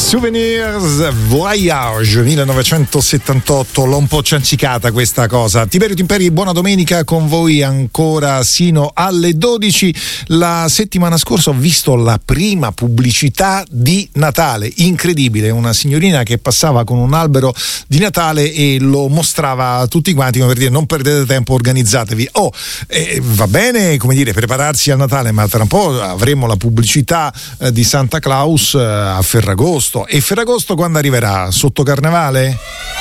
Souvenirs Voyage 1978, l'ho un po' ciancicata questa cosa. Tiberio Timperi, buona domenica con voi ancora sino alle 12. La settimana scorsa ho visto la prima pubblicità di Natale, incredibile, una signorina che passava con un albero di Natale e lo mostrava a tutti quanti come per dire: non perdete tempo, organizzatevi. Va bene, come dire, prepararsi al Natale, ma tra un po' avremo la pubblicità di Santa Claus a Ferragosto. E Ferragosto quando arriverà? Sotto Carnevale?